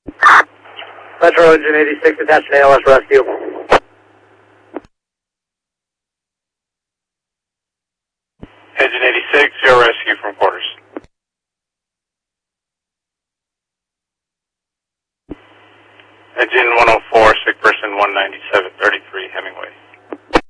Metro Engine 86, attached to ALS rescue. Engine 86, your rescue from quarters. Engine 104, sick person 197, 33 Hemingway.